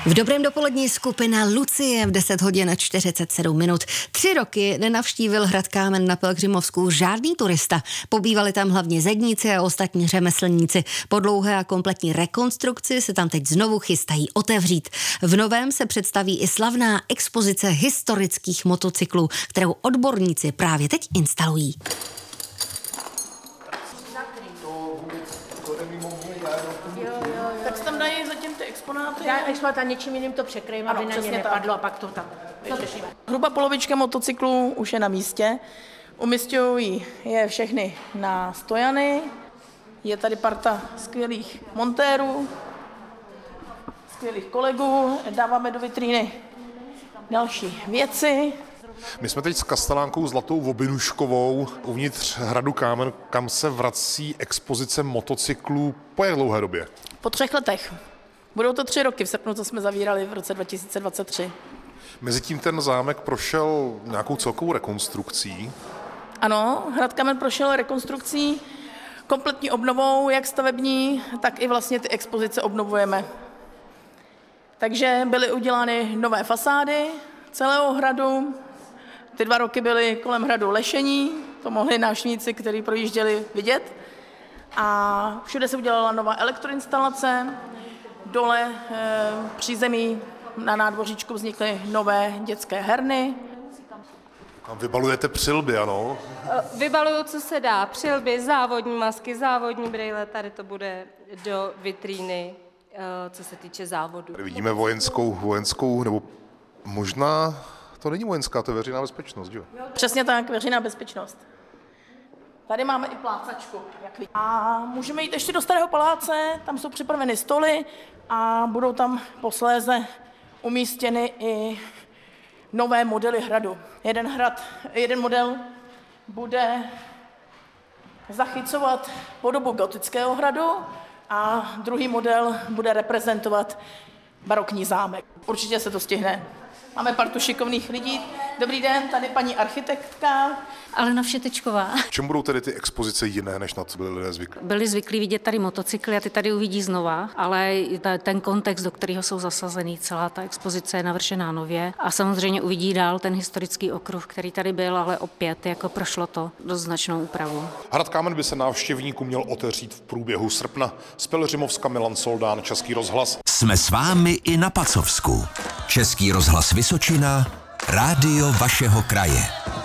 V dobrém dopolední skupina Lucie v 10 hodin a 47 minut. 3 roky nenavštívil hrad Kámen na Pelhřimovsku žádný turista. Pobývali tam hlavně zedníci a ostatní řemeslníci. Po dlouhé a kompletní rekonstrukci se tam teď znovu chystají otevřít. V novém se představí i slavná expozice historických motocyklů, kterou odborníci právě teď instalují. Tak se tam dají zatím ty exponáty. Já exponát něčím jiným to překryjím, aby na ně nepadlo a pak to tam vyřešíme. Hruba polovička motocyklů už je na místě. Umisťují je všechny na stojany. Je tady parta skvělých montérů, skvělých kolegů. Dáváme do vitríny další věci. My jsme teď s kastelánkou Zlatou Vobinuškovou uvnitř hradu Kámen, kam se vrací expozice motocyklů po jak dlouhé době? Po 3 letech. Budou to 3 roky v srpnu, co jsme zavírali v roce 2023. Mezitím ten zámek prošel nějakou celkovou rekonstrukcí. Ano, hrad Kámen prošel rekonstrukcí, kompletní obnovou, jak stavební, tak i vlastně ty expozice obnovujeme. Takže byly udělány nové fasády celého hradu. Ty 2 roky byly kolem hradu lešení, to mohli návštěvníci, kteří projížděli, vidět. A všude se udělala nová elektroinstalace, dole přízemí na nádvoříčku vznikly nové dětské herny. A vybalujete přilby, ano? Vybaluju, co se dá. Přilby, závodní masky, závodní brýle, tady to bude do vitríny, co se týče závodu. Tady vidíme vojenskou, nebo možná to není vojenská, to je veřejná bezpečnost, jo? Přesně tak, veřejná bezpečnost. Tady máme i plácačku, jak vidíte. A můžeme jít ještě do Starého paláce, tam jsou připraveny stoly a budou tam posléze umístěny i nové modely hradu. Jeden model bude zachycovat podobu gotického hradu a druhý model bude reprezentovat barokní zámek. Určitě se to stihne. Máme partu šikovných lidí. Dobrý den, tady paní architektka. Alena Všetečková. V čem budou tedy ty expozice jiné, než na co byli lidé zvyklí? Byli zvyklí vidět tady motocykly a ty tady uvidí znova, ale ten kontext, do kterého jsou zasazený, celá ta expozice je navršená nově a samozřejmě uvidí dál ten historický okruh, který tady byl, ale opět jako prošlo to dost značnou úpravu. Hrad Kámen by se návštěvníkům měl otevřít v průběhu srpna. Z Pelhřimovska Milan Soldán, Český rozhlas. Jsme s vámi i na Pacovsku. Český rozhlas Vysočina, rádio vašeho kraje.